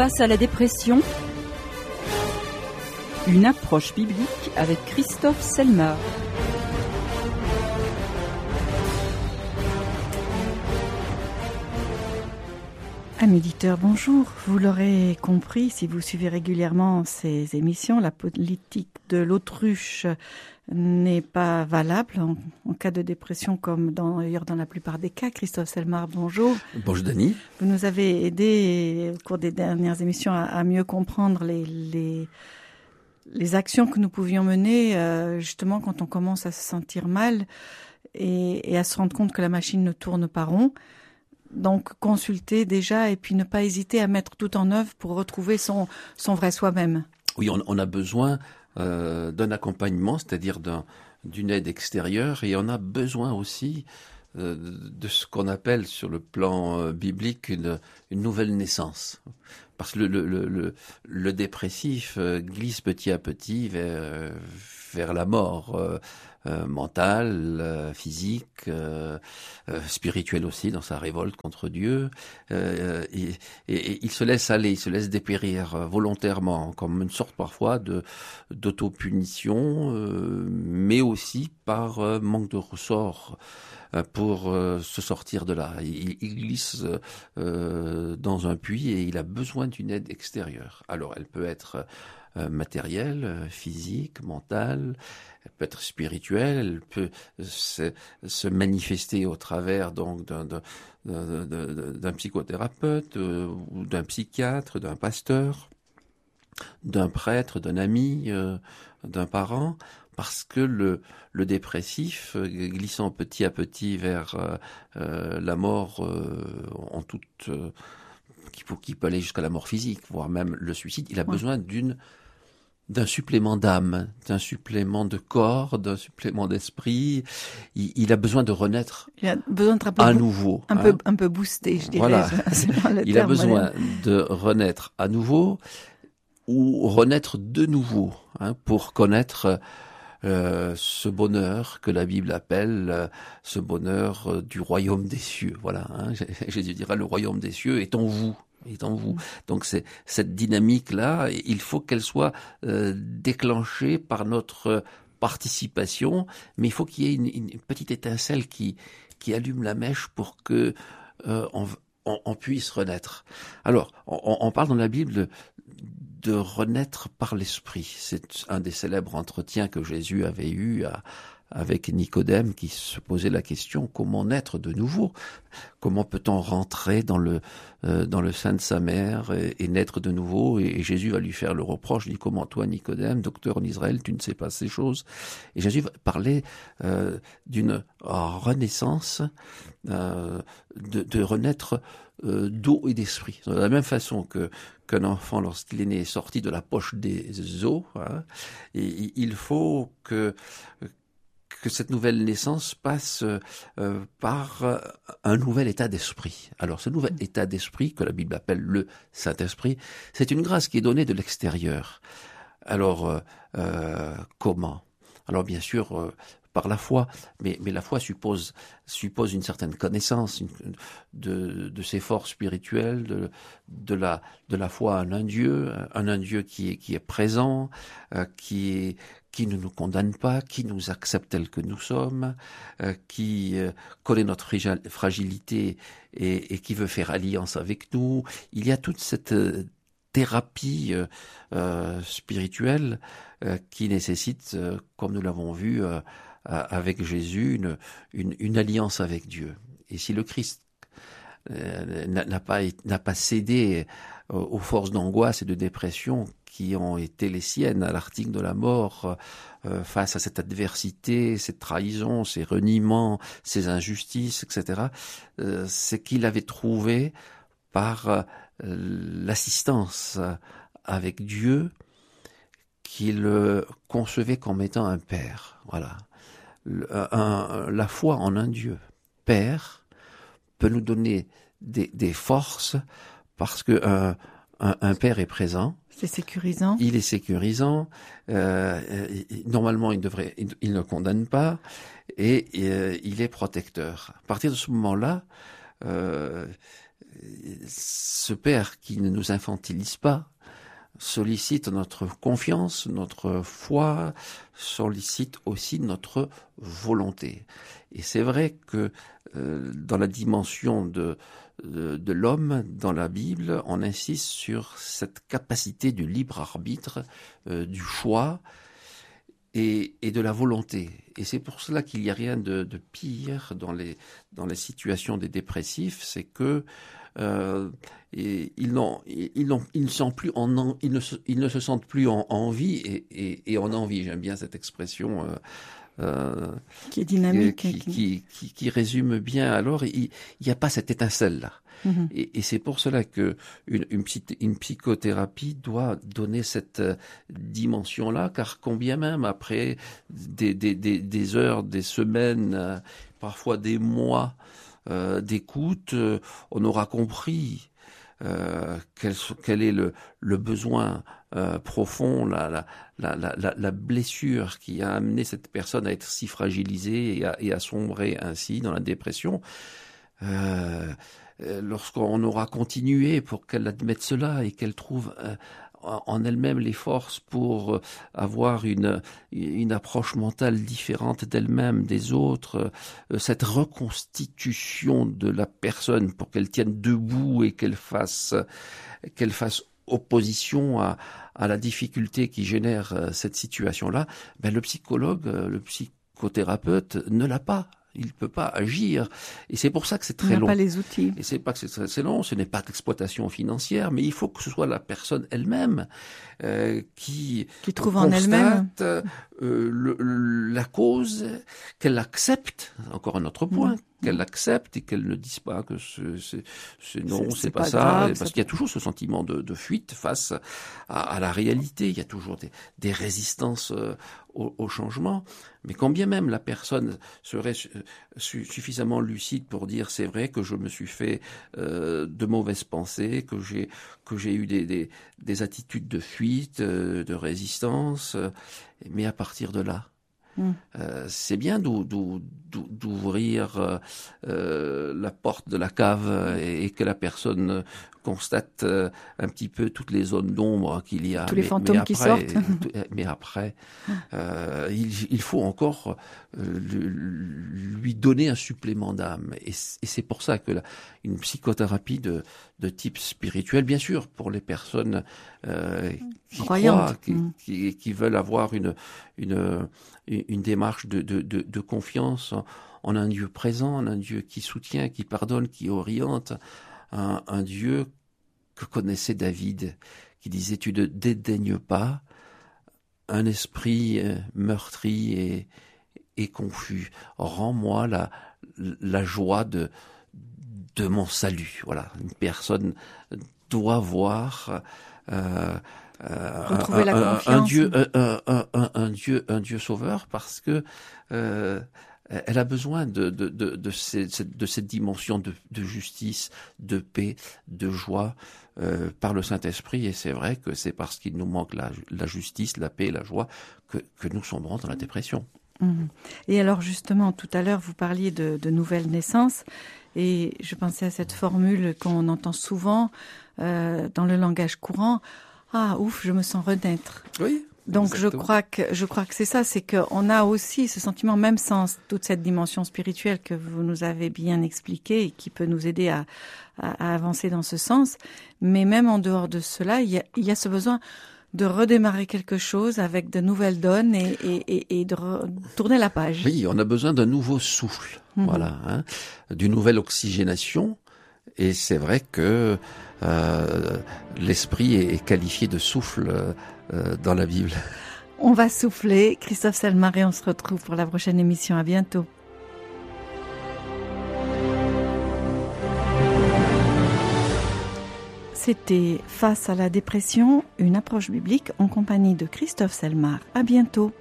Face à la dépression, une approche biblique avec Christophe Selmar. Amis auditeurs, bonjour. Vous l'aurez compris, si vous suivez régulièrement ces émissions, la politique de l'autruche n'est pas valable en cas de dépression, comme d'ailleurs dans la plupart des cas. Christophe Selmar, bonjour. Bonjour Dany. Vous nous avez aidé au cours des dernières émissions à mieux comprendre les actions que nous pouvions mener justement quand on commence à se sentir mal et à se rendre compte que la machine ne tourne pas rond. Donc consulter déjà et puis ne pas hésiter à mettre tout en œuvre pour retrouver son vrai soi-même. Oui, on a besoin d'un accompagnement, c'est-à-dire d'une aide extérieure, et on a besoin aussi de ce qu'on appelle sur le plan biblique une nouvelle naissance. Parce que le dépressif glisse petit à petit vers la mort mentale, physique, spirituelle aussi, dans sa révolte contre Dieu. Et il se laisse aller, il se laisse dépérir volontairement, comme une sorte parfois d'autopunition, mais aussi par manque de ressort pour se sortir de là. Il glisse dans un puits et il a besoin d'une aide extérieure. Alors elle peut être matérielle, physique, mentale, elle peut être spirituelle, elle peut se manifester au travers donc d'un psychothérapeute ou d'un psychiatre, d'un pasteur, d'un prêtre, d'un ami, d'un parent. Parce que le dépressif, glissant petit à petit vers la mort en toute qui peut aller jusqu'à la mort physique, voire même le suicide, il a besoin d'un supplément d'âme, d'un supplément de corps, d'un supplément d'esprit. Il a besoin de renaître à nouveau. Un peu boosté, je dirais. Voilà. Il a besoin moderne. de renaître à nouveau ou renaître de nouveau pour connaître ce bonheur que la Bible appelle ce bonheur du royaume des cieux. Voilà, Jésus dira le royaume des cieux est en vous. Donc c'est cette dynamique-là, il faut qu'elle soit déclenchée par notre participation, mais il faut qu'il y ait une petite étincelle qui allume la mèche pour que on puisse renaître. Alors, on parle dans la Bible de renaître par l'esprit. C'est un des célèbres entretiens que Jésus avait eu avec Nicodème, qui se posait la question: comment naître de nouveau? Comment peut-on rentrer dans le sein de sa mère et naître de nouveau? Et Jésus va lui faire le reproche, il dit: comment toi, Nicodème, docteur en Israël, tu ne sais pas ces choses? Et Jésus va parler d'une renaissance, de renaître d'eau et d'esprit. De la même façon qu'un enfant, lorsqu'il est né, est sorti de la poche des eaux, et il faut que cette nouvelle naissance passe par un nouvel état d'esprit. Alors, ce nouvel état d'esprit, que la Bible appelle le Saint-Esprit, c'est une grâce qui est donnée de l'extérieur. Alors, comment? Alors, bien sûr, par la foi, mais la foi suppose une certaine connaissance de ses forces spirituelles, de la foi en un Dieu qui est présent, qui ne nous condamne pas, qui nous accepte tel que nous sommes, qui connaît notre fragilité et qui veut faire alliance avec nous. Il y a toute cette thérapie spirituelle qui nécessite, comme nous l'avons vu avec Jésus, une alliance avec Dieu. Et si le Christ n'a pas cédé aux forces d'angoisse et de dépression qui ont été les siennes à l'article de la mort, face à cette adversité, cette trahison, ces reniements, ces injustices, etc., c'est qu'il avait trouvé par l'assistance avec Dieu qu'il concevait comme étant un père. Voilà. La foi en un Dieu Père peut nous donner des forces parce que un père est présent. C'est sécurisant. Il est sécurisant. Normalement, il ne condamne pas et il est protecteur. À partir de ce moment-là, ce Père qui ne nous infantilise pas sollicite notre confiance, notre foi, sollicite aussi notre volonté. Et c'est vrai que dans la dimension de l'homme, dans la Bible, on insiste sur cette capacité du libre arbitre, du choix et de la volonté. Et c'est pour cela qu'il n'y a rien de pire dans les situations des dépressifs, c'est que ils ne se sentent plus en envie et en envie. J'aime bien cette expression qui est dynamique, qui résume bien. Alors, il n'y a pas cette étincelle-là. Mm-hmm. Et c'est pour cela que une psychothérapie doit donner cette dimension-là, car combien même après des heures, des semaines, parfois des mois d'écoute, on aura compris quel est le besoin profond, la blessure qui a amené cette personne à être si fragilisée et à sombrer ainsi dans la dépression. Lorsqu'on aura continué pour qu'elle admette cela et qu'elle trouve en elle-même les forces pour avoir une approche mentale différente d'elle-même, des autres, cette reconstitution de la personne pour qu'elle tienne debout et qu'elle fasse opposition à la difficulté qui génère cette situation-là, le psychologue, le psychothérapeute ne l'a pas. Il ne peut pas agir. Et c'est pour ça que c'est très long. Il n'a pas les outils. Et c'est pas que c'est très long, ce n'est pas d'exploitation financière, mais il faut que ce soit la personne elle-même qui trouve en elle-même la cause, qu'elle accepte, encore un autre point, qu'elle accepte et qu'elle ne dise pas que c'est pas ça, grave, parce qu'il y a toujours ce sentiment de fuite face à la réalité, il y a toujours des résistances au changement, mais quand bien même la personne serait suffisamment lucide pour dire c'est vrai que je me suis fait de mauvaises pensées, que j'ai eu des attitudes de fuite, de résistance, mais à partir de là, c'est bien d'ouvrir la porte de la cave et que la personne constate un petit peu toutes les zones d'ombre qu'il y a. Tous les fantômes qui sortent. Mais après, il faut encore lui donner un supplément d'âme. Et c'est pour ça que une psychothérapie de type spirituel, bien sûr, pour les personnes qui croient, qui veulent avoir une démarche de confiance en un Dieu présent, en un Dieu qui soutient, qui pardonne, qui oriente, un Dieu que connaissait David, qui disait « Tu ne dédaignes pas un esprit meurtri et confus. Rends-moi la joie de mon salut. » Voilà, une personne doit voir retrouver la confiance. un Dieu sauveur, parce que elle a besoin de cette dimension de justice, de paix, de joie par le Saint-Esprit. Et c'est vrai que c'est parce qu'il nous manque la justice, la paix et la joie que nous sombrons dans la dépression. Et alors justement, tout à l'heure, vous parliez de nouvelle naissance, et je pensais à cette formule qu'on entend souvent dans le langage courant. Ah, ouf, je me sens renaître. Oui. Donc je crois que c'est ça, c'est qu'on a aussi ce sentiment, même sans toute cette dimension spirituelle que vous nous avez bien expliquée et qui peut nous aider à avancer dans ce sens. Mais même en dehors de cela, il y a ce besoin de redémarrer quelque chose avec de nouvelles donnes et de tourner la page. Oui, on a besoin d'un nouveau souffle, voilà, d'une nouvelle oxygénation. Et c'est vrai que l'esprit est qualifié de souffle dans la Bible. On va souffler. Christophe Selmar, et on se retrouve pour la prochaine émission. À bientôt. C'était Face à la dépression, une approche biblique en compagnie de Christophe Selmar. À bientôt.